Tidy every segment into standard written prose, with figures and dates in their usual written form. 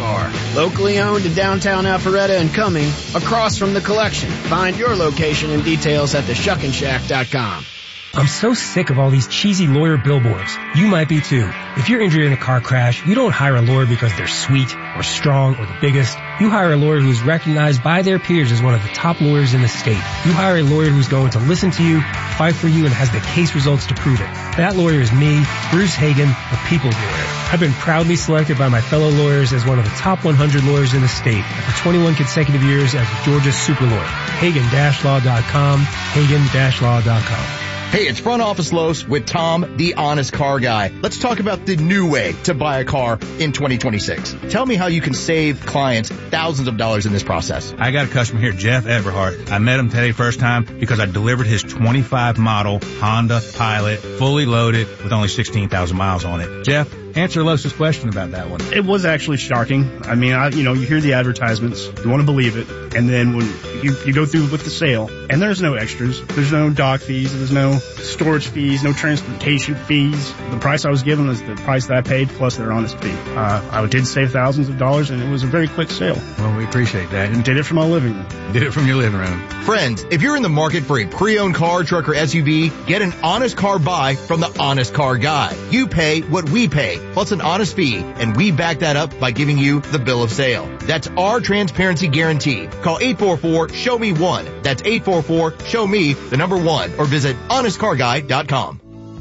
Car. Locally owned in downtown Alpharetta and Cumming, across from the Collection. Find your location and details at theshuckinshack.com. I'm so sick of all these cheesy lawyer billboards. You might be too. If you're injured in a car crash, you don't hire a lawyer because they're sweet or strong or the biggest. You hire a lawyer who's recognized by their peers as one of the top lawyers in the state. You hire a lawyer who's going to listen to you, fight for you, and has the case results to prove it. That lawyer is me, Bruce Hagen, the People's Lawyer. I've been proudly selected by my fellow lawyers as one of the top 100 lawyers in the state for 21 consecutive years as Georgia's super lawyer. Hagen-Law.com, Hagen-Law.com. Hey, it's Front Office Los with Tom, the honest car guy. Let's talk about the new way to buy a car in 2026. Tell me how you can save clients thousands of dollars in this process. I got a customer here, Jeff Everhart. I met him today first time because I delivered his 25 model Honda Pilot, fully loaded with only 16,000 miles on it. Jeff, answer Los's question about that one. It was actually shocking. I mean, you hear the advertisements, you want to believe it, and then when you go through with the sale, and there's no extras, there's no dock fees, there's no storage fees, no transportation fees. The price I was given was the price that I paid plus their honest fee. I did save thousands of dollars, and it was a very quick sale. Well, we appreciate that. And did it from my living room. Did it from your living room. Friends, if you're in the market for a pre-owned car, truck, or SUV, get an honest car buy from the Honest Car Guy. You pay what we pay, plus an honest fee, and we back that up by giving you the bill of sale. That's our transparency guarantee. Call 844-SHOW-ME-1. That's 844-SHOW-ME, the number 1, or visit honestcarguy.com.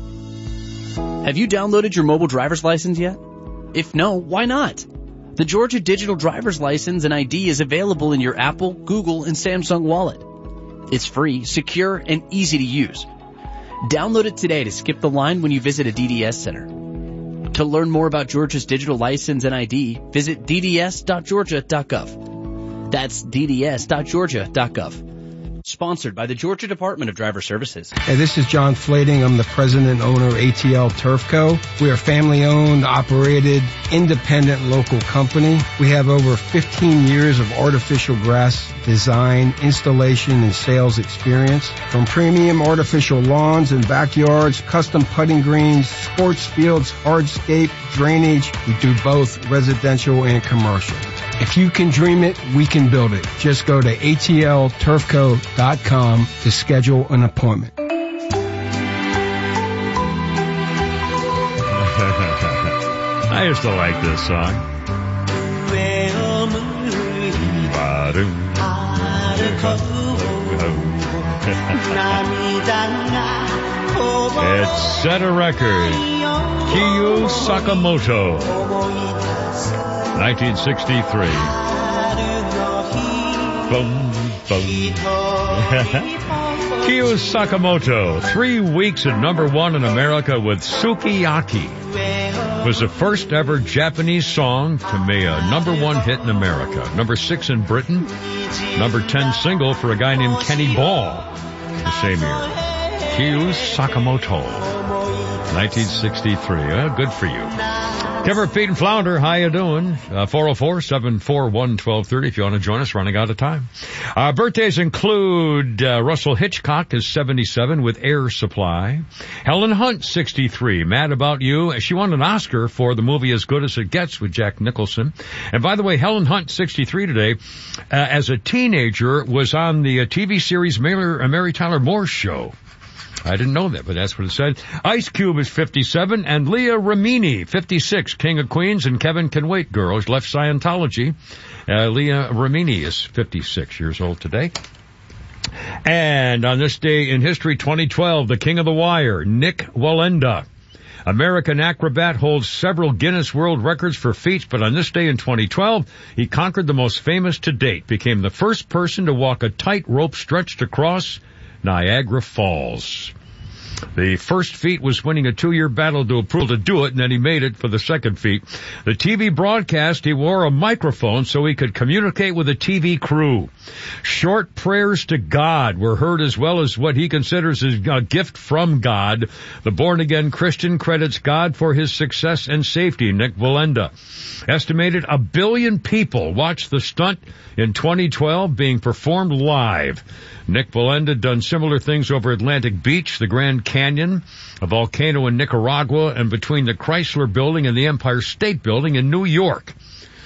Have you downloaded your mobile driver's license yet? If no, why not? The Georgia Digital Driver's License and ID is available in your Apple, Google, and Samsung wallet. It's free, secure, and easy to use. Download it today to skip the line when you visit a DDS center. To learn more about Georgia's digital license and ID, visit dds.georgia.gov. That's dds.georgia.gov. Sponsored by the Georgia Department of Driver Services. Hey, this is John Flading. I'm the president and owner of ATL Turf Co. We are a family-owned, operated, independent local company. We have over 15 years of artificial grass design, installation, and sales experience. From premium artificial lawns and backyards, custom putting greens, sports fields, hardscape, drainage, we do both residential and commercial. If you can dream it, we can build it. Just go to atlturfco.com to schedule an appointment. I used to like this song. It set a record. Kiyu Sakamoto, 1963. Boom, boom. Kiyu Sakamoto, 3 weeks at number 1 in America with Sukiyaki. Was the first ever Japanese song to make a number 1 hit in America. Number 6 in Britain. Number 10 single for a guy named Kenny Ball the same year. Kiyu Sakamoto, 1963. Good for you. Timber, Pete, and Flounder, how you doing? 404-741-1230 if you want to join us, running out of time. Birthdays include Russell Hitchcock is 77 with Air Supply. Helen Hunt, 63. Mad About You. She won an Oscar for the movie As Good as It Gets with Jack Nicholson. And by the way, Helen Hunt, 63 today, as a teenager, was on the TV series Mary Tyler Moore's Show. I didn't know that, but that's what it said. Ice Cube is 57, and Leah Remini, 56, King of Queens, and Kevin Can Wait Girls, left Scientology. Leah Remini is 56 years old today. And on this day in history, 2012, the King of the Wire, Nick Wallenda. American acrobat, holds several Guinness World Records for feats, but on this day in 2012, he conquered the most famous to date, became the first person to walk a tightrope stretched across Niagara Falls. The first feat was winning a 2-year battle to approval to do it, and then he made it for the second feat. The TV broadcast, he wore a microphone so he could communicate with the TV crew. Short prayers to God were heard, as well as what he considers a gift from God. The born-again Christian credits God for his success and safety, Nick Wallenda. Estimated 1 billion people watched the stunt in 2012 being performed live. Nick Wallenda done similar things over Atlantic Beach, the Grand Canyon, a volcano in Nicaragua, and between the Chrysler Building and the Empire State Building in New York.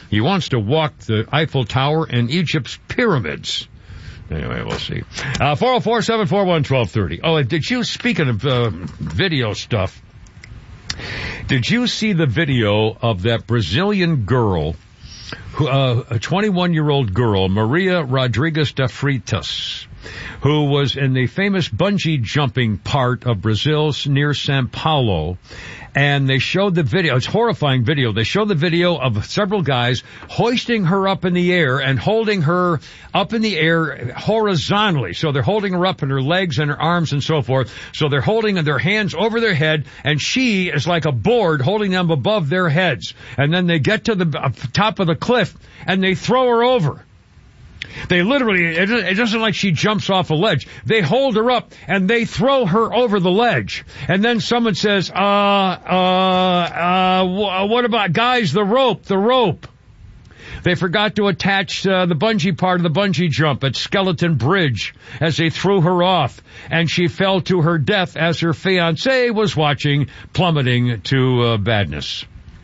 He wants to walk the Eiffel Tower and Egypt's pyramids. Anyway, we'll see. 404-741-1230. Oh, speaking of video stuff, did you see the video of that Brazilian girl, a 21-year-old girl, Maria Rodrigues de Freitas, who was in the famous bungee jumping part of Brazil near Sao Paulo? And they showed the video. It's a horrifying video. They showed the video of several guys hoisting her up in the air and holding her up in the air horizontally. So they're holding her up in her legs and her arms and so forth. So they're holding their hands over their head, and she is like a board holding them above their heads. And then they get to the top of the cliff and they throw her over. They literally, it doesn't like she jumps off a ledge. They hold her up and they throw her over the ledge. And then someone says, what about, guys, the rope. They forgot to attach the bungee part of the bungee jump at Skeleton Bridge as they threw her off. And she fell to her death as her fiancé was watching, plummeting to badness.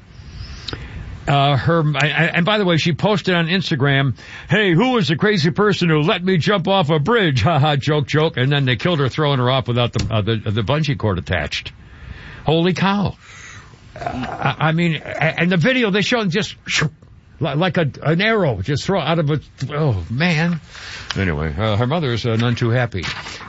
And by the way, she posted on Instagram, "Hey, who was the crazy person who let me jump off a bridge? Haha, joke. And then they killed her throwing her off without the bungee cord attached. Holy cow. I mean, and the video they showed just like an arrow just throw out of a, oh man. Anyway, her mother is none too happy.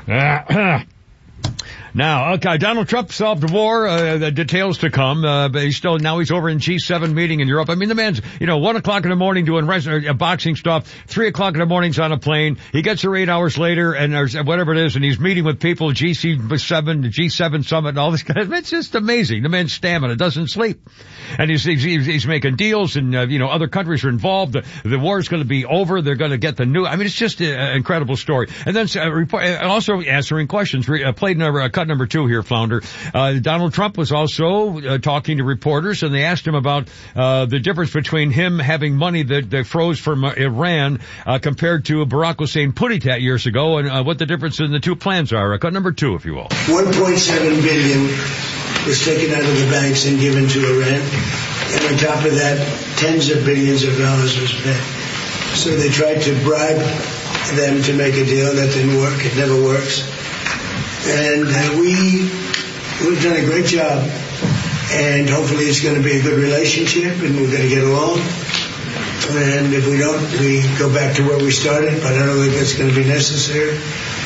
Now, okay, Donald Trump solved the war, the details to come, but he's over in G7 meeting in Europe. I mean, the man's, 1 o'clock in the morning doing boxing stuff, 3 o'clock in the morning's on a plane, he gets there 8 hours later, and there's whatever it is, and he's meeting with people, G7 summit, and all this kind of, it's just amazing. The man's stamina doesn't sleep. And he's making deals, and, other countries are involved. The war's gonna be over, they're gonna get the new, I mean, it's just an incredible story. And then, also answering questions, cut number 2 here, Flounder. Donald Trump was also talking to reporters, and they asked him about the difference between him having money that froze from Iran compared to Barack Hussein Puritat years ago, and what the difference in the two plans are. Cut number 2, if you will. $1.7 billion was taken out of the banks and given to Iran, and on top of that, tens of billions of dollars was spent. So they tried to bribe them to make a deal. That didn't work. It never works. And we've done a great job, and hopefully it's going to be a good relationship, and we're going to get along. And if we don't, we go back to where we started, but I don't think that's going to be necessary.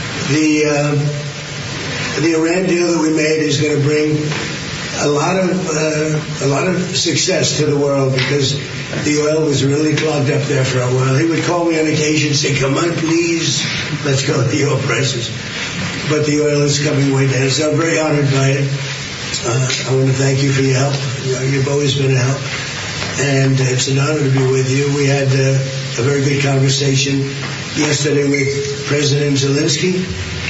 The Iran deal that we made is going to bring a lot of success to the world, because the oil was really clogged up there for a while. He would call me on occasion and say, "Come on, please, let's go with the oil prices." But the oil is coming way down, so I'm very honored by it. I want to thank you for your help. You've always been a help, and it's an honor to be with you. We had a very good conversation yesterday with President Zelensky.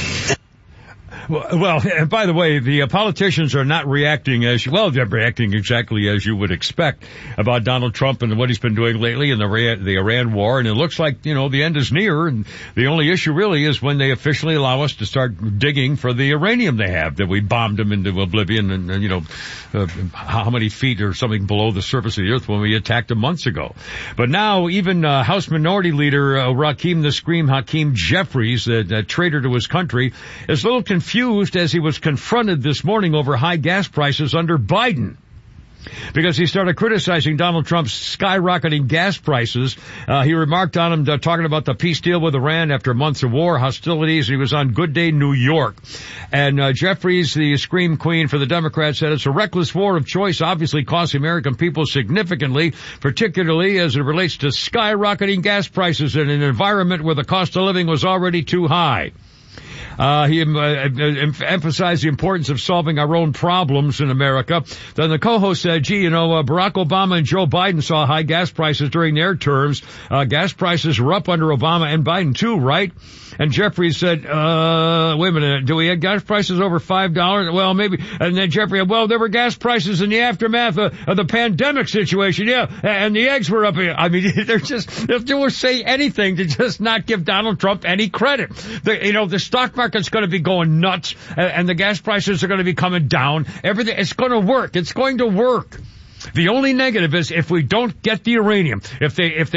Well, and by the way, the politicians are not reacting they're reacting exactly as you would expect about Donald Trump and what he's been doing lately in the Iran war. And it looks like, the end is near. And the only issue really is when they officially allow us to start digging for the uranium they have, that we bombed them into oblivion and how many feet or something below the surface of the earth when we attacked them months ago. But now even House Minority Leader Hakeem Jeffries, the traitor to his country, is a little confused as he was confronted this morning over high gas prices under Biden, because he started criticizing Donald Trump's skyrocketing gas prices. He remarked on him talking about the peace deal with Iran after months of war, hostilities. He was on Good Day New York. And Jeffries, the scream queen for the Democrats, said it's a reckless war of choice, obviously costs the American people significantly, particularly as it relates to skyrocketing gas prices in an environment where the cost of living was already too high. He emphasized the importance of solving our own problems in America. Then the co-host said, Barack Obama and Joe Biden saw high gas prices during their terms. Gas prices were up under Obama and Biden too, right? And Jeffries said, wait a minute, do we have gas prices over $5? Well, maybe. And then Jeffrey, there were gas prices in the aftermath of the pandemic situation, yeah, and the eggs were up. I mean, they will say anything to just not give Donald Trump any credit. The stock market's going to be going nuts, and the gas prices are going to be coming down. Everything, it's going to work. It's going to work. The only negative is if we don't get the uranium, if they